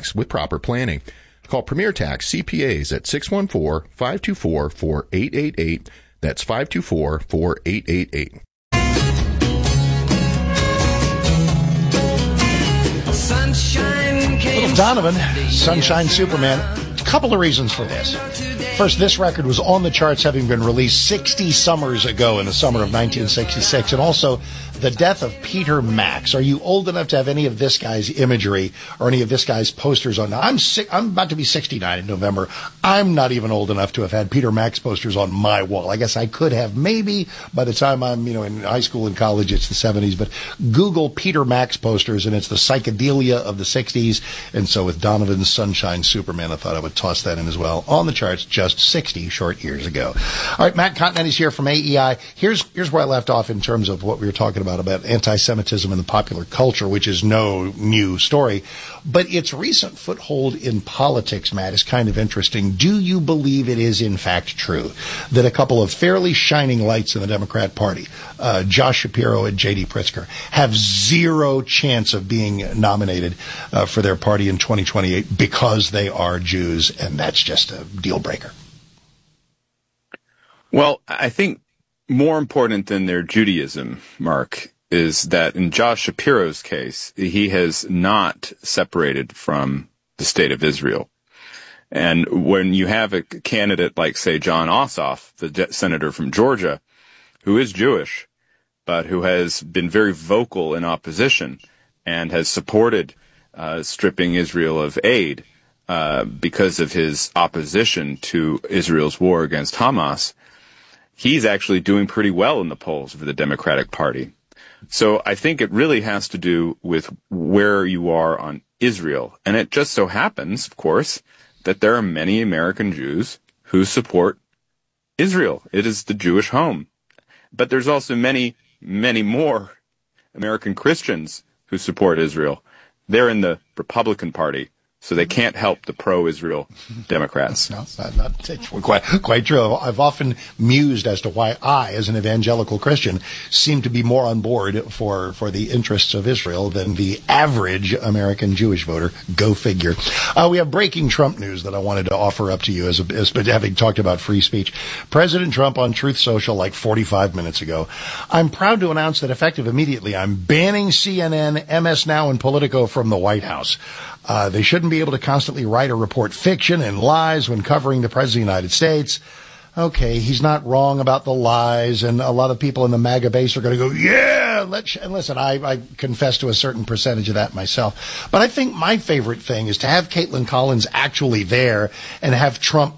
tax with proper planning. Call Premier Tax CPAs at 614-524-4888. That's 524-4888. Little Donovan, Sunshine Superman. A couple of reasons for this. First, this record was on the charts having been released 60 summers ago in the summer of 1966. And also, the death of Peter Max. Are you old enough to have any of this guy's imagery or any of this guy's posters on? Now, I'm about to be 69 in November. I'm not even old enough to have had Peter Max posters on my wall. I guess I could have maybe by the time I'm, in high school and college, it's the 70s. But Google Peter Max posters, and it's the psychedelia of the 60s. And so with Donovan's Sunshine Superman, I thought I would toss that in as well. On the charts just 60 short years ago. All right, Matt Continetti's here from AEI. Here's where I left off in terms of what we were talking about anti-Semitism in the popular culture, which is no new story. But its recent foothold in politics, Matt, is kind of interesting. Do you believe it is in fact true that a couple of fairly shining lights in the Democrat Party, Josh Shapiro and J.D. Pritzker, have zero chance of being nominated for their party in 2028 because they are Jews, and that's just a deal breaker? Well, I think more important than their Judaism, Mark, is that in Josh Shapiro's case, he has not separated from the state of Israel. And when you have a candidate like, say, John Ossoff, the senator from Georgia, who is Jewish, but who has been very vocal in opposition and has supported stripping Israel of aid because of his opposition to Israel's war against Hamas, he's actually doing pretty well in the polls for the Democratic Party. So I think it really has to do with where you are on Israel. And it just so happens, of course, that there are many American Jews who support Israel. It is the Jewish home. But there's also many, many more American Christians who support Israel. They're in the Republican Party, so they can't help the pro-Israel Democrats. No, it's quite true. I've often mused as to why I, as an evangelical Christian, seem to be more on board for the interests of Israel than the average American Jewish voter. Go figure. We have breaking Trump news that I wanted to offer up to you as having talked about free speech. President Trump on Truth Social like 45 minutes ago. I'm proud to announce that effective immediately, I'm banning CNN, MS Now, and Politico from the White House. They shouldn't be able to constantly write or report fiction and lies when covering the President of the United States. Okay, he's not wrong about the lies, and a lot of people in the MAGA base are going to go, yeah, and listen, I confess to a certain percentage of that myself. But I think my favorite thing is to have Caitlin Collins actually there and have Trump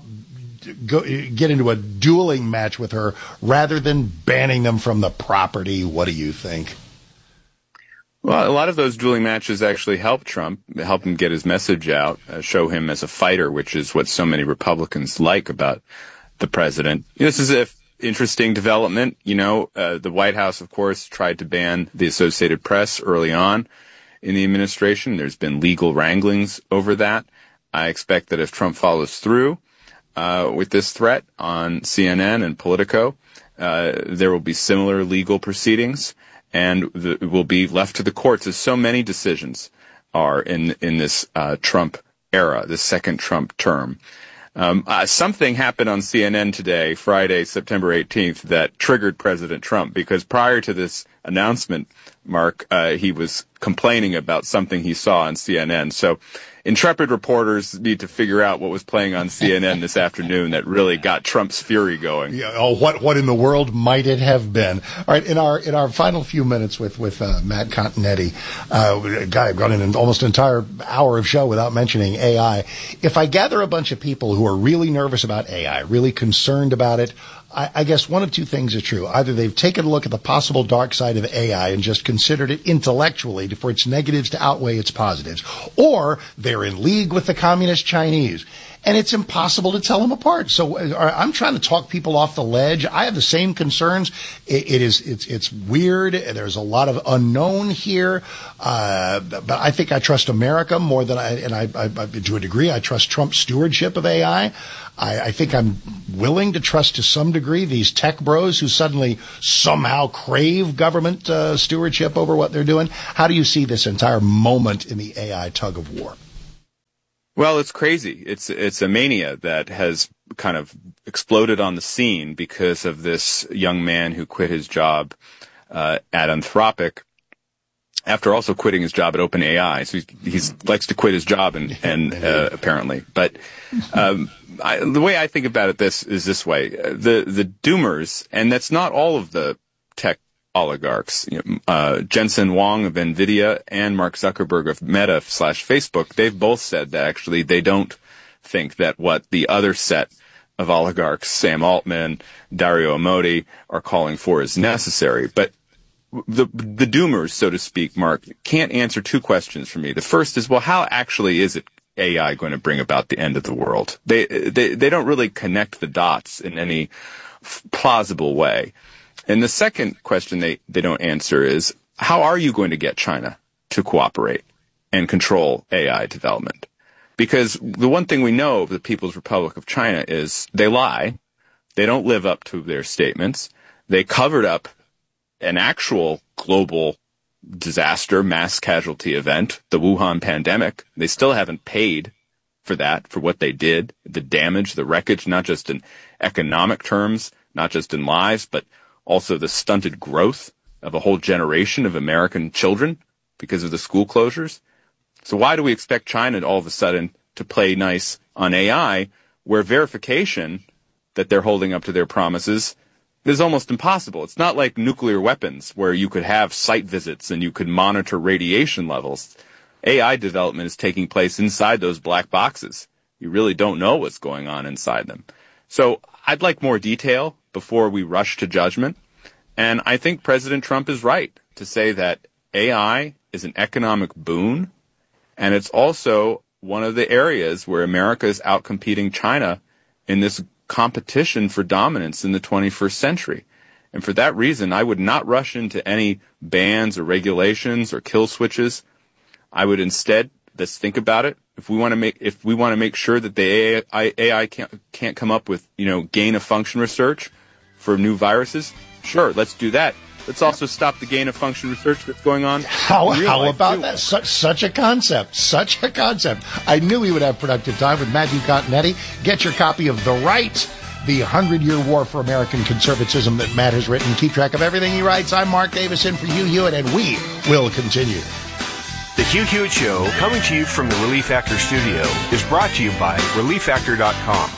get into a dueling match with her rather than banning them from the property. What do you think? Well, a lot of those dueling matches actually help Trump, help him get his message out, show him as a fighter, which is what so many Republicans like about the president. This is an interesting development. The White House, of course, tried to ban the Associated Press early on in the administration. There's been legal wranglings over that. I expect that if Trump follows through with this threat on CNN and Politico, there will be similar legal proceedings. And it will be left to the courts, as so many decisions are in this Trump era, this second Trump term. Something happened on CNN today, Friday, September 18th, that triggered President Trump, because prior to this announcement, Mark, he was complaining about something he saw on CNN. So intrepid reporters need to figure out what was playing on CNN this afternoon that really got Trump's fury going. Yeah, what in the world might it have been? All right, in our final few minutes with Matt Continetti, I've gone in almost an entire hour of show without mentioning AI. If I gather a bunch of people who are really nervous about AI, really concerned about it, I guess one of two things is true. Either they've taken a look at the possible dark side of AI and just considered it intellectually for its negatives to outweigh its positives, or they're in league with the communist Chinese. And it's impossible to tell them apart. So I'm trying to talk people off the ledge. I have the same concerns. It's weird. There's a lot of unknown here. But I think I trust America more than I to a degree, I trust Trump's stewardship of AI. I think I'm willing to trust to some degree these tech bros who suddenly somehow crave government stewardship over what they're doing. How do you see this entire moment in the AI tug of war? Well, it's crazy. It's a mania that has kind of exploded on the scene because of this young man who quit his job at Anthropic after also quitting his job at OpenAI. So he likes to quit his job and apparently. But the way I think about it is this way. The doomers, and that's not all of the tech oligarchs, Jensen Huang of NVIDIA and Mark Zuckerberg of Meta/Facebook, they've both said that actually they don't think that what the other set of oligarchs, Sam Altman, Dario Amodei, are calling for is necessary. But the doomers, so to speak, Mark, can't answer two questions for me. The first is, well, how actually is it AI going to bring about the end of the world? They don't really connect the dots in any plausible way. And the second question they don't answer is, how are you going to get China to cooperate and control AI development? Because the one thing we know of the People's Republic of China is they lie. They don't live up to their statements. They covered up an actual global disaster, mass casualty event, the Wuhan pandemic. They still haven't paid for that, for what they did, the damage, the wreckage, not just in economic terms, not just in lives, but also the stunted growth of a whole generation of American children because of the school closures. So why do we expect China all of a sudden to play nice on AI, where verification that they're holding up to their promises is almost impossible? It's not like nuclear weapons where you could have site visits and you could monitor radiation levels. AI development is taking place inside those black boxes. You really don't know what's going on inside them. So I'd like more detail before we rush to judgment. And I think President Trump is right to say that AI is an economic boon, and it's also one of the areas where America is outcompeting China in this competition for dominance in the 21st century. And for that reason, I would not rush into any bans or regulations or kill switches. I would instead, let's think about it. If we want to make sure that the AI can't come up with, gain of function research for new viruses, sure, let's do that. Let's also stop the gain of function research that's going on. How about that? Such a concept. Such a concept. I knew we would have productive time with Matthew Continetti. Get your copy of The Right, the 100-Year War for American Conservatism that Matt has written. Keep track of everything he writes. I'm Mark Davison for Hugh Hewitt, and we will continue. The Hugh Hewitt Show, coming to you from the Relief Factor studio, is brought to you by ReliefFactor.com.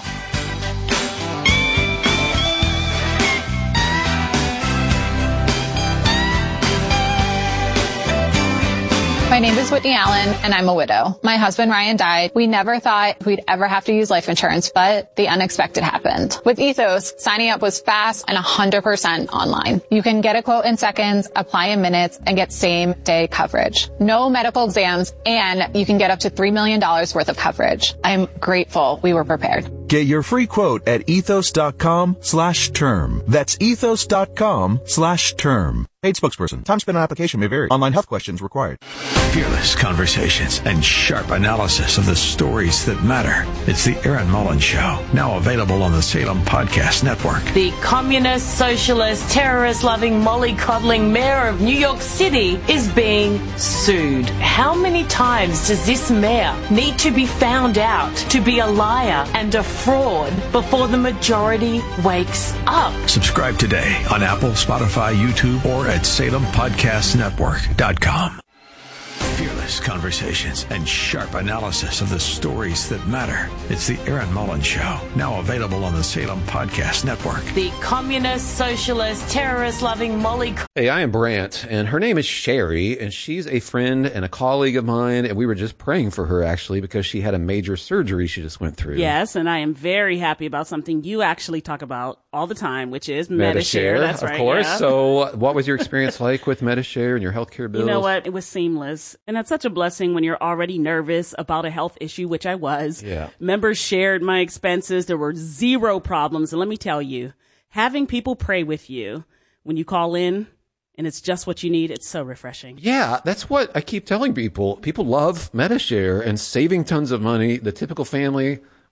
My name is Whitney Allen, and I'm a widow. My husband, Ryan, died. We never thought we'd ever have to use life insurance, but the unexpected happened. With Ethos, signing up was fast and 100% online. You can get a quote in seconds, apply in minutes, and get same-day coverage. No medical exams, and you can get up to $3 million worth of coverage. I'm grateful we were prepared. Get your free quote at ethos.com/term. That's ethos.com/term. Paid spokesperson. Time spent on application may vary. Online health questions required. Fearless conversations and sharp analysis of the stories that matter. It's the Aaron Mullins Show, now available on the Salem Podcast Network. The communist, socialist, terrorist-loving, mollycoddling mayor of New York City is being sued. How many times does this mayor need to be found out to be a liar and a fraud before the majority wakes up? Subscribe today on Apple, Spotify, YouTube, or at SalemPodcastNetwork.com. Fearless conversations and sharp analysis of the stories that matter. It's the Aaron Mullins Show, now available on the Salem Podcast Network. The communist, socialist, terrorist-loving Hey, I am Brant, and her name is Sherry, and she's a friend and a colleague of mine, and we were just praying for her, actually, because she had a major surgery she just went through. Yes, and I am very happy about something you actually talk about all the time, which is Medi-Share. That's right. Of course. Yeah. So what was your experience like with Medi-Share and your healthcare bills? You know what? It was seamless. And that's such a blessing when you're already nervous about a health issue, which I was. Yeah. Members shared my expenses. There were zero problems. And let me tell you, having people pray with you when you call in and it's just what you need, it's so refreshing. Yeah, that's what I keep telling people. People love Medi-Share and saving tons of money. The typical family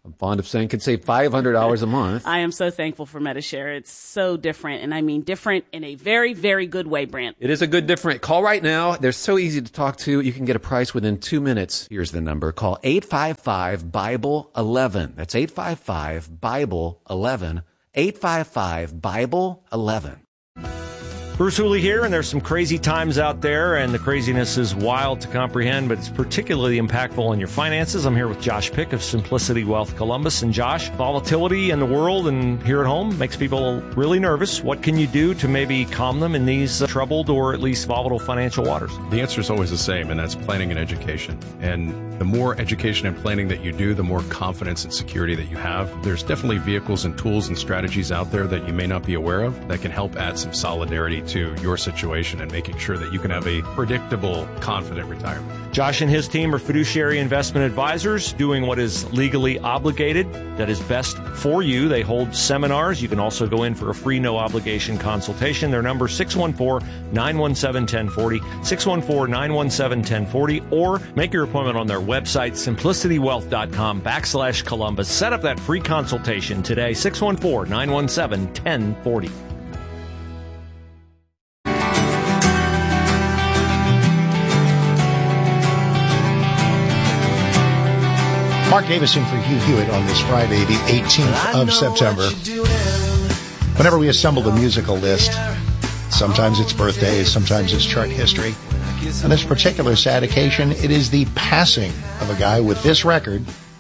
I'm fond of saying, can save $500 a month. I am so thankful for Medi-Share. It's so different, and I mean different in a very, very good way, Brent. It is a good different. Call right now. They're so easy to talk to. You can get a price within 2 minutes. Here's the number. Call 855-BIBLE-11. That's 855-BIBLE-11. 855-BIBLE-11. Bruce Hooley here, and there's some crazy times out there, and the craziness is wild to comprehend, but it's particularly impactful on your finances. I'm here with Josh Pick of Simplicity Wealth Columbus. And Josh, volatility in the world and here at home makes people really nervous. What can you do to maybe calm them in these troubled or at least volatile financial waters? The answer is always the same, and that's planning and education. And the more education and planning that you do, the more confidence and security that you have. There's definitely vehicles and tools and strategies out there that you may not be aware of that can help add some solidarity to your situation and making sure that you can have a predictable, confident retirement. Josh and his team are fiduciary investment advisors doing what is legally obligated that is best for you. They hold seminars. You can also go in for a free, no-obligation consultation. Their number, 614-917-1040, 614-917-1040, or make your appointment on their website, simplicitywealth.com/Columbus. Set up that free consultation today, 614-917-1040. Mark Davis in for Hugh Hewitt on this Friday, the 18th of September. Whenever we assemble the musical list, sometimes it's birthdays, sometimes it's chart history. On this particular sad occasion, it is the passing of a guy with this record,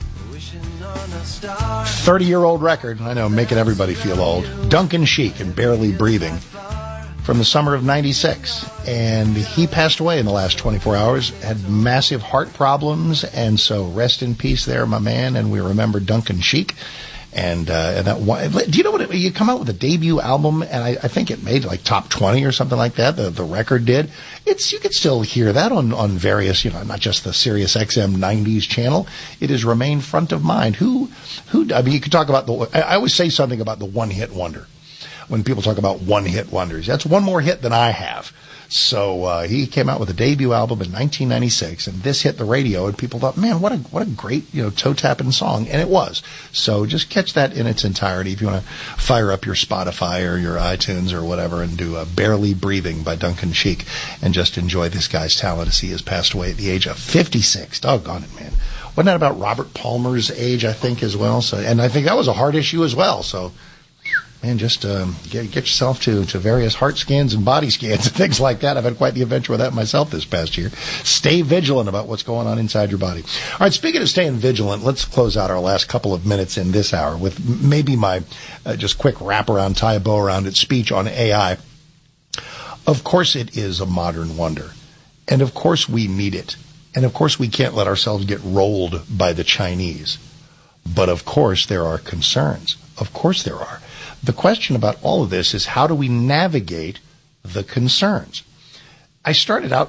30-year-old record, I know, making everybody feel old, Duncan Sheik and Barely Breathing, from the summer of 96. And he passed away in the last 24 hours, had massive heart problems, and so rest in peace there, my man, and we remember Duncan Sheik. And that one, do you know what you come out with a debut album, and I think it made like top 20 or something like that. The record did. You could still hear that on various, not just the Sirius XM 90s channel. It has remained front of mind. I mean, you could talk about I always say something about the one-hit wonder when people talk about one-hit wonders. That's one more hit than I have. So he came out with a debut album in 1996, and this hit the radio, and people thought, man, what a great toe-tapping song, and it was. So just catch that in its entirety if you want to fire up your Spotify or your iTunes or whatever and do Barely Breathing by Duncan Sheik and just enjoy this guy's talent as he has passed away at the age of 56. Doggone it, man. Wasn't that about Robert Palmer's age, I think, as well? So, and I think that was a heart issue as well, so... And just get yourself to various heart scans and body scans and things like that. I've had quite the adventure with that myself this past year. Stay vigilant about what's going on inside your body. All right, speaking of staying vigilant, let's close out our last couple of minutes in this hour with maybe my just quick wraparound, tie a bow around it speech on AI. Of course it is a modern wonder. And of course we need it. And of course we can't let ourselves get rolled by the Chinese. But of course there are concerns. Of course there are. The question about all of this is, how do we navigate the concerns? I started out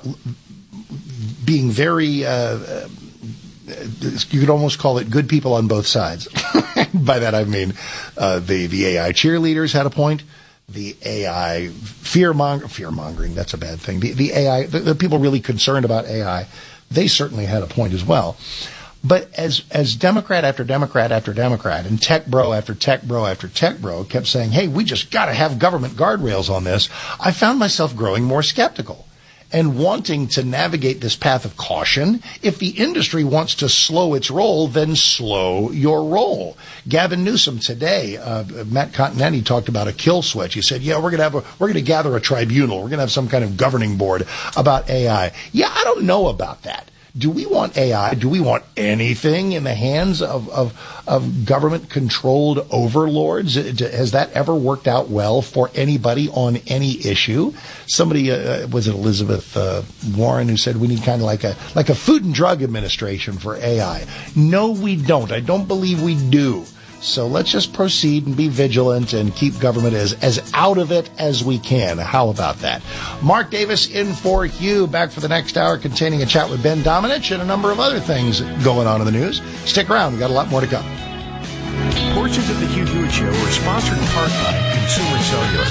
being very, you could almost call it good people on both sides. By that I mean the AI cheerleaders had a point. The AI fear-mongering, that's a bad thing. The AI, the people really concerned about AI, they certainly had a point as well. But as Democrat after Democrat after Democrat and tech bro after tech bro after tech bro kept saying, hey, we just got to have government guardrails on this, I found myself growing more skeptical and wanting to navigate this path of caution. If the industry wants to slow its roll, then slow your roll. Gavin Newsom today, Matt Continetti talked about a kill switch. He said, yeah, we're going to gather a tribunal. We're going to have some kind of governing board about AI. Yeah, I don't know about that. Do we want AI? Do we want anything in the hands of government-controlled overlords? Has that ever worked out well for anybody on any issue? Somebody, was it Elizabeth Warren, who said we need kind of like a Food and Drug Administration for AI? No, we don't. I don't believe we do. So let's just proceed and be vigilant and keep government as out of it as we can. How about that? Mark Davis in for Hugh, back for the next hour, containing a chat with Ben Domenech and a number of other things going on in the news. Stick around. We've got a lot more to come. Portions of the Hugh Hewitt Show are sponsored in part by Consumer Cellular.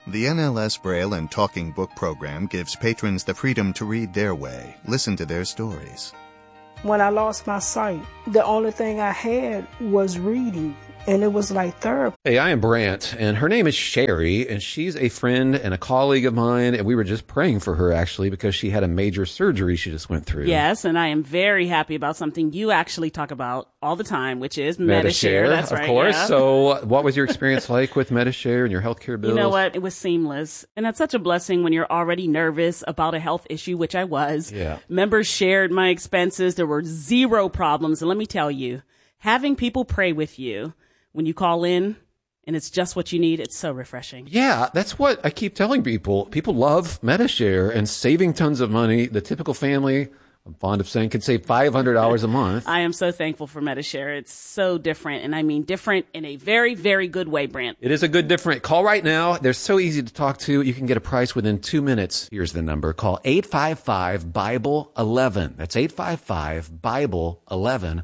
The NLS Braille and Talking Book program gives patrons the freedom to read their way, listen to their stories. When I lost my sight, the only thing I had was reading. And it was like therapy. Hey, I am Brant, and her name is Sherry, and she's a friend and a colleague of mine, and we were just praying for her, actually, because she had a major surgery she just went through. Yes, and I am very happy about something you actually talk about all the time, which is Medi-Share. That's right. Of course. Yeah. So what was your experience like with Medi-Share and your healthcare bills? You know what? It was seamless. And that's such a blessing when you're already nervous about a health issue, which I was. Yeah. Members shared my expenses. There were zero problems. And let me tell you, having people pray with you when you call in and it's just what you need, it's so refreshing. Yeah, that's what I keep telling people. People love Medi-Share and saving tons of money. The typical family, I'm fond of saying, can save $500 a month. I am so thankful for Medi-Share. It's so different, and I mean different in a very, very good way, Brant. It is a good different. Call right now. They're so easy to talk to. You can get a price within 2 minutes. Here's the number. Call 855-BIBLE-11. That's 855-BIBLE-11.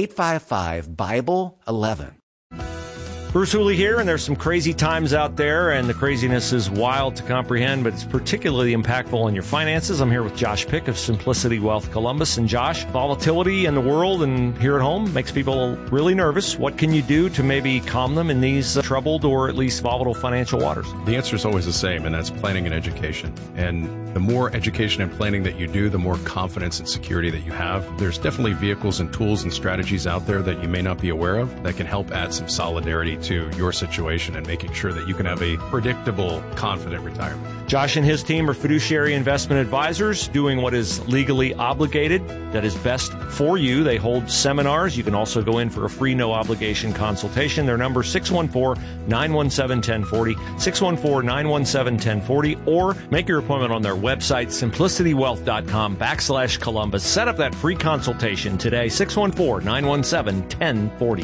855-BIBLE-11. Bruce Hooley here, and there's some crazy times out there, and the craziness is wild to comprehend, but it's particularly impactful on your finances. I'm here with Josh Pick of Simplicity Wealth Columbus. And Josh, volatility in the world and here at home makes people really nervous. What can you do to maybe calm them in these troubled or at least volatile financial waters? The answer is always the same, and that's planning and education. And the more education and planning that you do, the more confidence and security that you have. There's definitely vehicles and tools and strategies out there that you may not be aware of that can help add some solidarity to your situation and making sure that you can have a predictable, confident retirement. Josh and his team are fiduciary investment advisors doing what is legally obligated, that is best for you. They hold seminars. You can also go in for a free, no-obligation consultation. Their number, 614-917-1040, 614-917-1040, or make your appointment on their website, simplicitywealth.com/Columbus. Set up that free consultation today, 614-917-1040.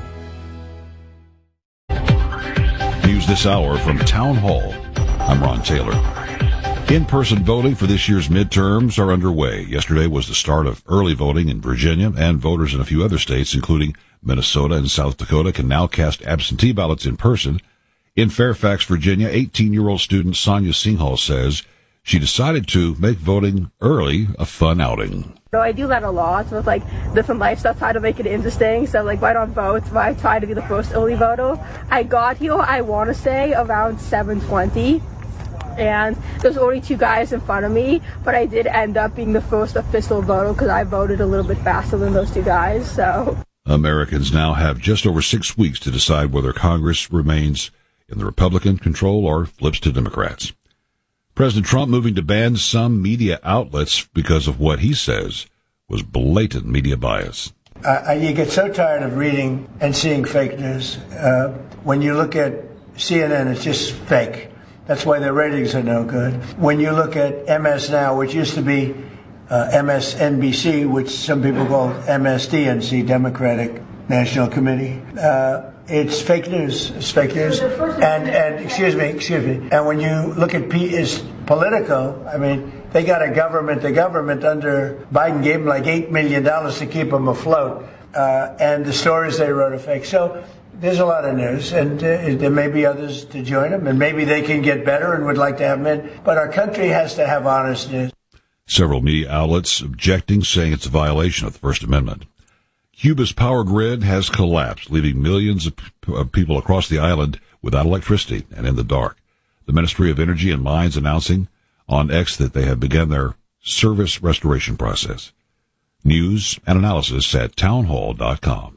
News this hour from Town Hall. I'm Ron Taylor. In-person voting for this year's midterms are underway. Yesterday was the start of early voting in Virginia, and voters in a few other states, including Minnesota and South Dakota, can now cast absentee ballots in person. In Fairfax, Virginia, 18-year-old student Sonia Singhal says she decided to make voting early a fun outing. So I do that a lot with like different lifestyle, try to make it interesting. So like why don't vote? Why try to be the first early voter? I got here, I want to say around 7:20, and there's only two guys in front of me, but I did end up being the first official voter because I voted a little bit faster than those two guys. So Americans now have just over 6 weeks to decide whether Congress remains in the Republican control or flips to Democrats. President Trump moving to ban some media outlets because of what he says was blatant media bias. You get so tired of reading and seeing fake news. When you look at CNN, it's just fake. That's why their ratings are no good. When you look at MS Now, which used to be MSNBC, which some people call MSDNC, Democratic National Committee, it's fake news. It's fake news. And excuse me. And when you look at Politico, I mean, they got the government under Biden gave them like $8 million to keep them afloat. And the stories they wrote are fake. So there's a lot of news, and there may be others to join them, and maybe they can get better and would like to have them in. But our country has to have honest news. Several media outlets objecting, saying it's a violation of the First Amendment. Cuba's power grid has collapsed, leaving millions of people across the island without electricity and in the dark. The Ministry of Energy and Mines announcing on X that they have begun their service restoration process. News and analysis at townhall.com.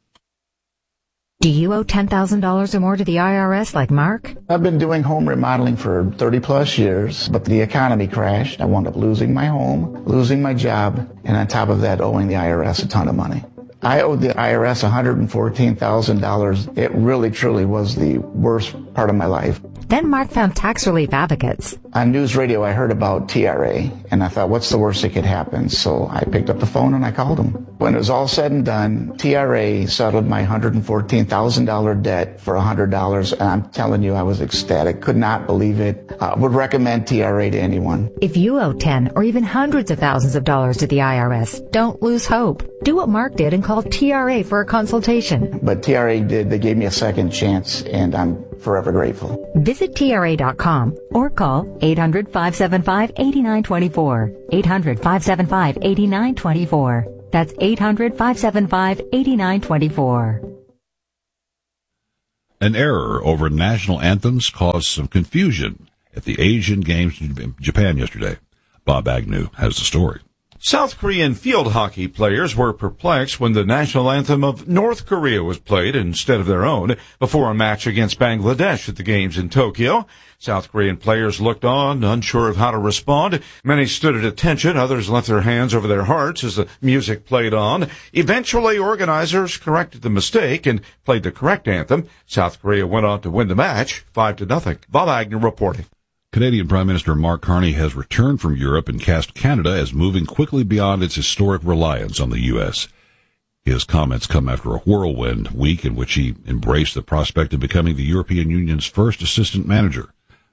Do you owe $10,000 or more to the IRS like Mark? I've been doing home remodeling for 30 plus years, but the economy crashed. I wound up losing my home, losing my job, and on top of that, owing the IRS a ton of money. I owed the IRS $114,000. It really, truly was the worst part of my life. Then Mark found tax relief advocates. On news radio, I heard about TRA, and I thought, what's the worst that could happen? So I picked up the phone and I called them. When it was all said and done, TRA settled my $114,000 debt for $100, and I'm telling you, I was ecstatic. Could not believe it. Would recommend TRA to anyone. If you owe 10 or even hundreds of thousands of dollars to the IRS, don't lose hope. Do what Mark did and call TRA for a consultation. But TRA did. They gave me a second chance, and I'm forever grateful. Visit TRA.com or call 800-575-8924. 800-575-8924. That's 800-575-8924. An error over national anthems caused some confusion at the Asian Games in Japan yesterday. Bob Agnew has the story. South Korean field hockey players were perplexed when the national anthem of North Korea was played instead of their own before a match against Bangladesh at the Games in Tokyo. South Korean players looked on, unsure of how to respond. Many stood at attention. Others left their hands over their hearts as the music played on. Eventually, organizers corrected the mistake and played the correct anthem. South Korea went on to win the match 5-0. Bob Agnew reporting. Canadian Prime Minister Mark Carney has returned from Europe and cast Canada as moving quickly beyond its historic reliance on the U.S. His comments come after a whirlwind week in which he embraced the prospect of becoming the European Union's first assistant manager.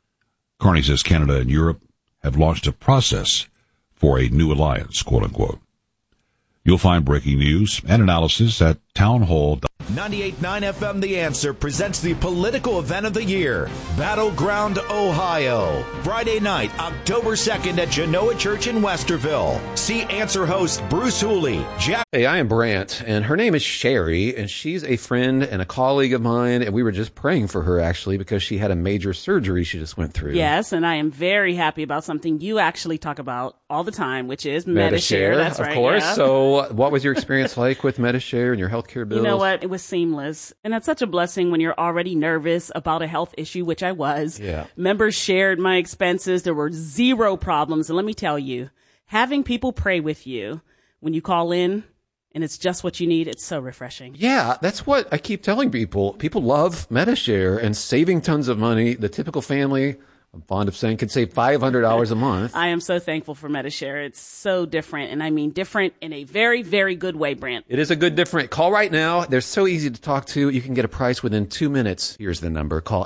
Carney says Canada and Europe have launched a process for a new alliance, quote unquote. You'll find breaking news and analysis at townhall.com. 98.9 FM The Answer presents the political event of the year, Battleground, Ohio. Friday night, October 2nd at Genoa Church in Westerville. See Answer host Bruce Hooley. Hey, I am Brant, and her name is Sherry, and she's a friend and a colleague of mine, and we were just praying for her, actually, because she had a major surgery she just went through. Yes, and I am very happy about something you actually talk about all the time, which is Medi-Share. That's right, of course. Yeah. So what was your experience like with Medi-Share and your healthcare bills? You know what? It was seamless. And that's such a blessing when you're already nervous about a health issue, which I was. Yeah. Members shared my expenses. There were zero problems. And let me tell you, having people pray with you when you call in and it's just what you need, it's so refreshing. Yeah, that's what I keep telling people. People love Medi-Share and saving tons of money. The typical family, I'm fond of saying, could save $500 a month. I am so thankful for Medi-Share. It's so different, and I mean different in a very, very good way, Brant. It is a good different. Call right now. They're so easy to talk to. You can get a price within 2 minutes. Here's the number. Call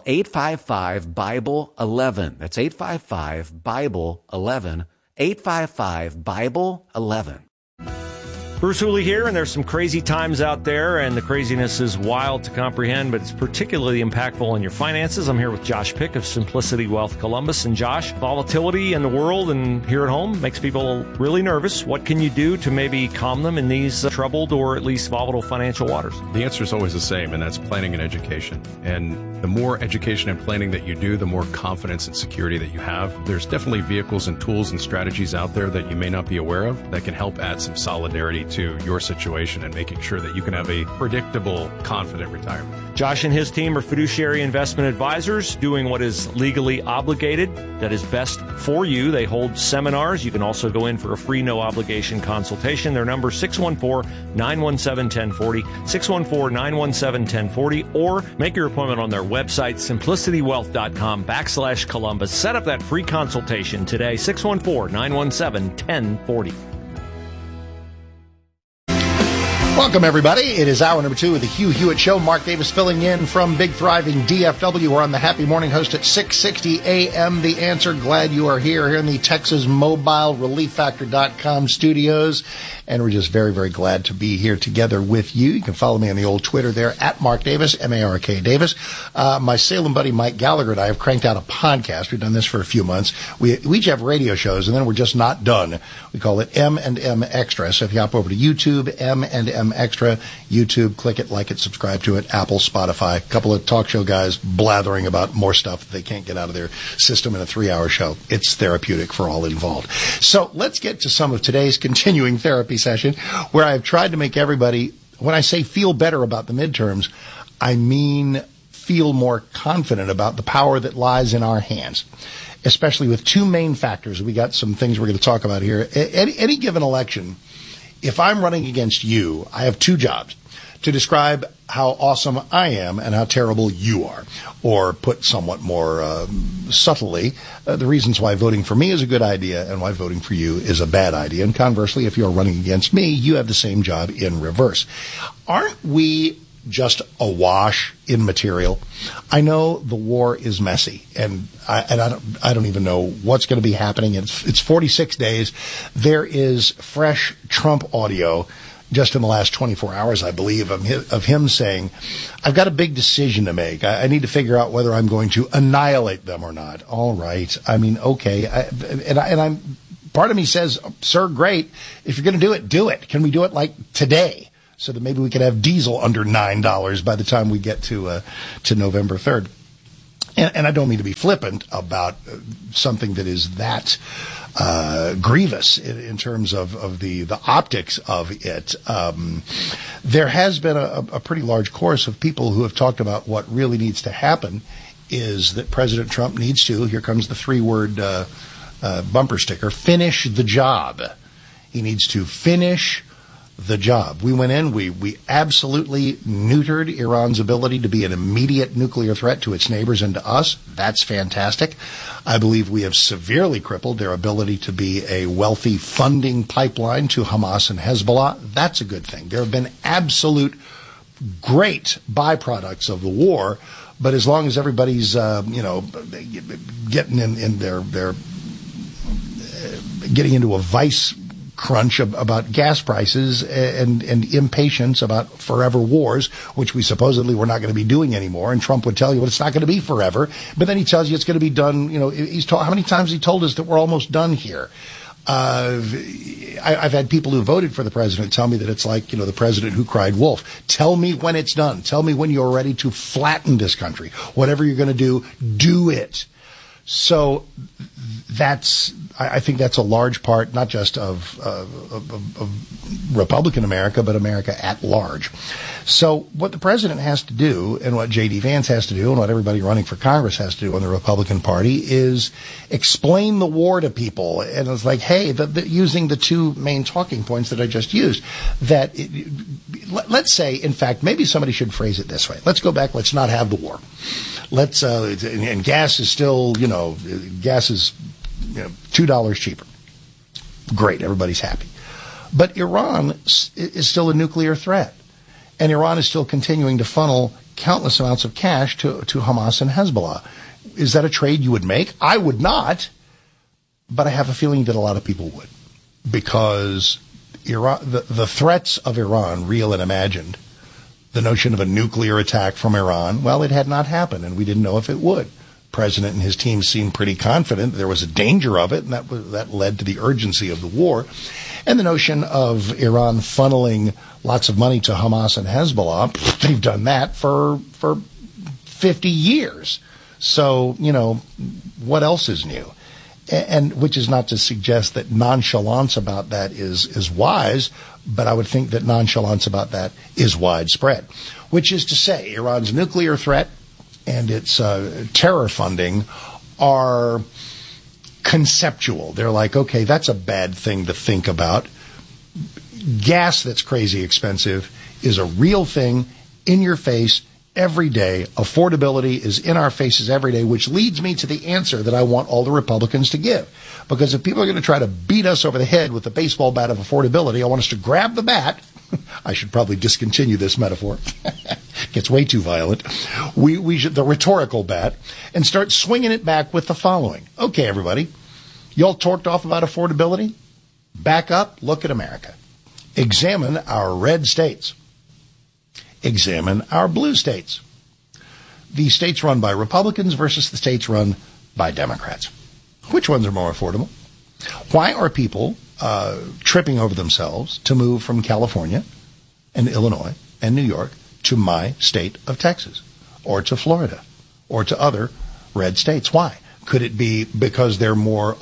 855-BIBLE-11. That's 855-BIBLE-11. 855-BIBLE-11. Bruce Hooley here, and there's some crazy times out there, and the craziness is wild to comprehend, but it's particularly impactful on your finances. I'm here with Josh Pick of Simplicity Wealth Columbus. And Josh, volatility in the world and here at home makes people really nervous. What can you do to maybe calm them in these troubled or at least volatile financial waters? The answer is always the same, and that's planning and education. And the more education and planning that you do, the more confidence and security that you have. There's definitely vehicles and tools and strategies out there that you may not be aware of that can help add some solidarity to your situation and making sure that you can have a predictable, confident retirement. Josh and his team are fiduciary investment advisors doing what is legally obligated, that is best for you. They hold seminars. You can also go in for a free, no-obligation consultation. Their number is 614-917-1040, 614-917-1040, or make your appointment on their website, simplicitywealth.com/Columbus. Set up that free consultation today, 614-917-1040. Welcome, everybody. It is hour number 2 of the Hugh Hewitt Show. Mark Davis filling in from Big Thriving DFW. We're on the Happy Morning Host at 6:60 a.m. The Answer. Glad you are here in the Texas Mobile ReliefFactor.com studios. And we're just very, very glad to be here together with you. You can follow me on the old Twitter there, at Mark Davis, M-A-R-K Davis. My Salem buddy Mike Gallagher and I have cranked out a podcast. We've done this for a few months. We each have radio shows, and then we're just not done. We call it M&M Extra. So if you hop over to YouTube, M&M Extra, YouTube, click it, like it, subscribe to it, Apple, Spotify, a couple of talk show guys blathering about more stuff that they can't get out of their system in a 3-hour show. It's therapeutic for all involved. So let's get to some of today's continuing therapy session, where I've tried to make everybody, when I say feel better about the midterms, I mean feel more confident about the power that lies in our hands, especially with two main factors. We got some things we're going to talk about here. Any given election, if I'm running against you, I have two jobs: to describe how awesome I am and how terrible you are, or put somewhat more subtly, the reasons why voting for me is a good idea and why voting for you is a bad idea. And conversely, if you're running against me, you have the same job in reverse. Aren't we just awash in material? I know the war is messy, and I don't even know what's going to be happening. It's 46 days. There is fresh Trump audio just in the last 24 hours, I believe, of him saying, I've got a big decision to make. I need to figure out whether I'm going to annihilate them or not. All right. I mean, okay. Part of me says, sir, great. If you're going to do it, do it. Can we do it like today? So that maybe we could have diesel under $9 by the time we get to November 3rd. And I don't mean to be flippant about something that is that grievous in terms of the optics of it. There has been a pretty large chorus of people who have talked about what really needs to happen is that President Trump needs to, here comes the 3-word bumper sticker, finish the job. He needs to finish the job. We went in, we absolutely neutered Iran's ability to be an immediate nuclear threat to its neighbors and to us. That's fantastic. I believe we have severely crippled their ability to be a wealthy funding pipeline to Hamas and Hezbollah. That's a good thing. There have been absolute great byproducts of the war, but as long as everybody's, getting in their getting into a vice crunch about gas prices and impatience about forever wars, which we supposedly were not going to be doing anymore. And Trump would tell you, well, it's not going to be forever. But then he tells you it's going to be done. How many times he told us that we're almost done here? I've had people who voted for the president tell me that it's like, the president who cried wolf. Tell me when it's done. Tell me when you're ready to flatten this country. Whatever you're going to do it. So I think that's a large part, not just of Republican America, but America at large. So what the president has to do, and what J.D. Vance has to do, and what everybody running for Congress has to do in the Republican Party is explain the war to people. And it's like, hey, using the 2 main talking points that I just used, let's say, in fact, maybe somebody should phrase it this way. Let's go back. Let's not have the war. And gas is still, gas is $2 cheaper. Great, everybody's happy. But Iran is still a nuclear threat. And Iran is still continuing to funnel countless amounts of cash to Hamas and Hezbollah. Is that a trade you would make? I would not, but I have a feeling that a lot of people would. Because Iran, the threats of Iran, real and imagined, the notion of a nuclear attack from Iran, well, it had not happened, and we didn't know if it would. The president and his team seemed pretty confident there was a danger of it, and that led to the urgency of the war. And the notion of Iran funneling lots of money to Hamas and Hezbollah, they've done that for 50 years. So, what else is new? And which is not to suggest that nonchalance about that is wise, but I would think that nonchalance about that is widespread. Which is to say, Iran's nuclear threat and its terror funding are conceptual. They're like, okay, that's a bad thing to think about. Gas that's crazy expensive is a real thing, in your face, every day. Affordability is in our faces every day, which leads me to the answer that I want all the Republicans to give. Because if people are going to try to beat us over the head with the baseball bat of affordability, I want us to grab the bat. I should probably discontinue this metaphor. Gets way too violent. We should, the rhetorical bat, and start swinging it back with the following. Okay, everybody. You all torqued off about affordability? Back up, look at America. Examine our red states. Examine our blue states. The states run by Republicans versus the states run by Democrats. Which ones are more affordable? Why are people tripping over themselves to move from California and Illinois and New York to my state of Texas or to Florida or to other red states? Why? Could it be because they're more,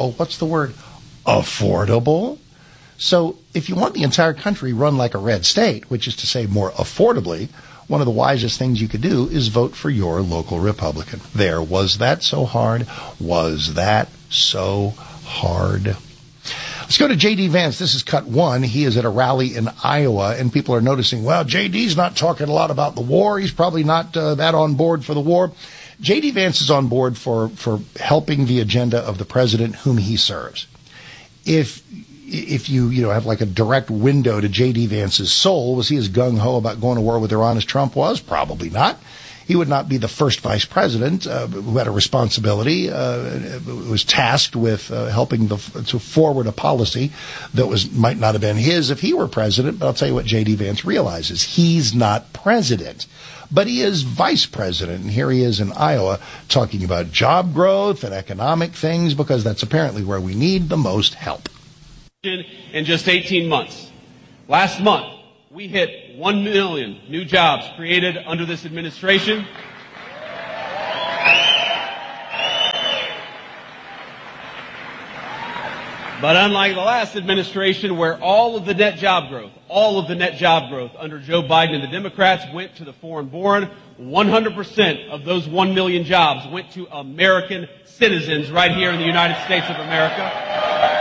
affordable? So if you want the entire country run like a red state, which is to say more affordably, one of the wisest things you could do is vote for your local Republican. There. Was that so hard? Was that so hard? Let's go to J.D. Vance. This is cut 1. He is at a rally in Iowa, and people are noticing, well, J.D.'s not talking a lot about the war. He's probably not that on board for the war. J.D. Vance is on board for helping the agenda of the president whom he serves. If you have like a direct window to J.D. Vance's soul, was he as gung-ho about going to war with Iran as Trump was? Probably not. he would not be the first vice president who had a responsibility, was tasked with helping to forward a policy that might not have been his if he were president. But I'll tell you what J.D. Vance realizes. He's not president, but he is vice president. And here he is in Iowa talking about job growth and economic things, because that's apparently where we need the most help. In just 18 months. Last month, we hit 1 million new jobs created under this administration. But unlike the last administration, where all of the net job growth under Joe Biden and the Democrats went to the foreign-born, 100% of those 1 million jobs went to American citizens right here in the United States of America.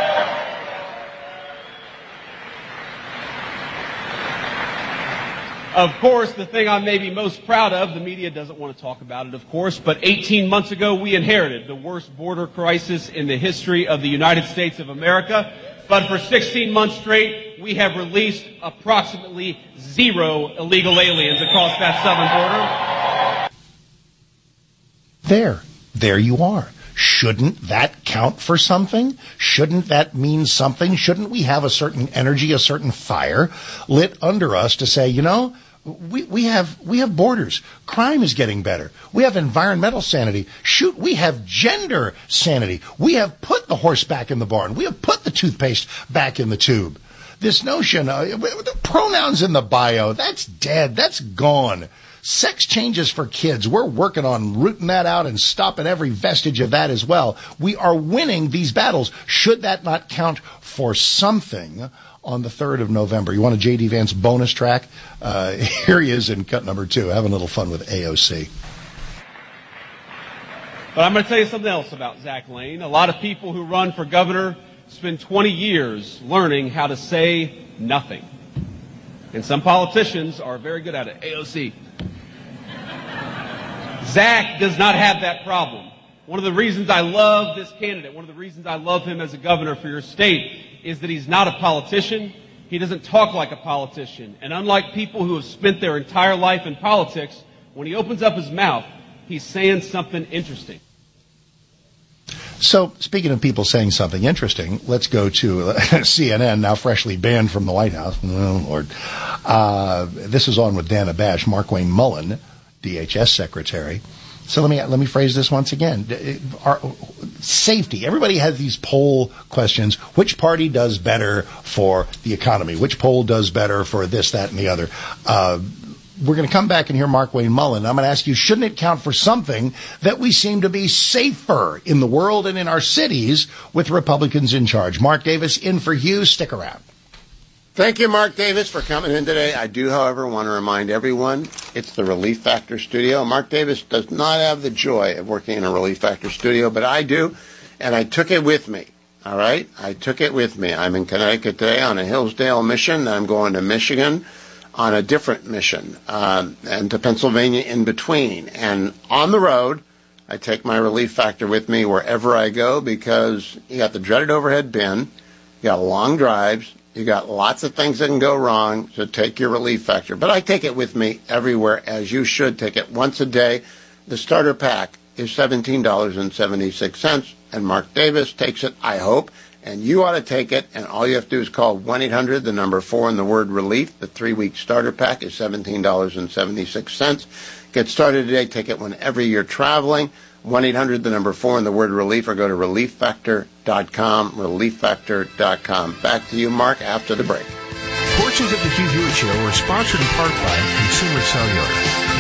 Of course, the thing I'm maybe most proud of, the media doesn't want to talk about it, of course, but 18 months ago we inherited the worst border crisis in the history of the United States of America. But for 16 months straight, we have released approximately 0 illegal aliens across that southern border. There you are. Shouldn't that count for something? Shouldn't that mean something? Shouldn't we have a certain energy, a certain fire lit under us to say, you know, we have borders. Crime is getting better. We have environmental sanity. Shoot, we have gender sanity. We have put the horse back in the barn. We have put the toothpaste back in the tube. This notion, the pronouns in the bio, that's dead. That's gone. Sex changes for kids. We're working on rooting that out and stopping every vestige of that as well. We are winning these battles. Should that not count for something on the 3rd of November? You want a J.D. Vance bonus track? Here he is in cut number 2, having a little fun with AOC. But I'm going to tell you something else about Zach Lane. A lot of people who run for governor spend 20 years learning how to say nothing. And some politicians are very good at it. AOC. Zach does not have that problem. One of the reasons I love this candidate, one of the reasons I love him as a governor for your state, is that he's not a politician. He doesn't talk like a politician. And unlike people who have spent their entire life in politics, when he opens up his mouth, he's saying something interesting. So, speaking of people saying something interesting, let's go to CNN, now freshly banned from the White House. Oh, Lord. This is on with Dana Bash, Markwayne Mullen, DHS Secretary. So let me phrase this once again. Safety. Everybody has these poll questions. Which party does better for the economy? Which poll does better for this, that, and the other? We're going to come back and hear Markwayne Mullen. I'm going to ask you, shouldn't it count for something that we seem to be safer in the world and in our cities with Republicans in charge? Mark Davis in for Hugh. Stick around. Thank you, Mark Davis, for coming in today. I do, however, want to remind everyone it's the Relief Factor studio. Mark Davis does not have the joy of working in a Relief Factor studio, but I do, and I took it with me, all right? I took it with me. I'm in Connecticut today on a Hillsdale mission. I'm going to Michigan on a different mission, and to Pennsylvania in between. And on the road, I take my Relief Factor with me wherever I go, because you got the dreaded overhead bin, you got long drives, you got lots of things that can go wrong, so take your Relief Factor. But I take it with me everywhere, as you should. Take it once a day. The starter pack is $17.76, and Mark Davis takes it, I hope, and you ought to take it, and all you have to do is call 1-800, the number 4 and the word relief. The 3-week starter pack is $17.76. Get started today. Take it whenever you're traveling. 1-800, the number 4 and the word relief, or go to relieffactor.com, relieffactor.com. Back to you, Mark, after the break. Portions of the Hugh Hewitt Show are sponsored in part by Consumer Cellular.